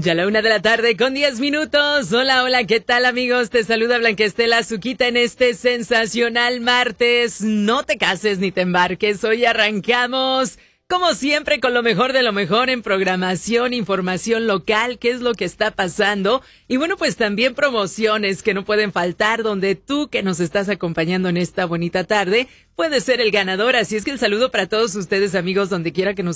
Ya la 1 de la tarde con 10 minutos. Hola, hola, ¿qué tal amigos? Te saluda Blanca Estela Azuquita en este sensacional martes. No te cases ni te embarques, hoy arrancamos como siempre con lo mejor de lo mejor en programación, información local, qué es lo que está pasando. Y bueno, pues también promociones que no pueden faltar, donde tú que nos estás acompañando en esta bonita tarde puedes ser el ganador. Así es que el saludo para todos ustedes amigos, donde quiera que nos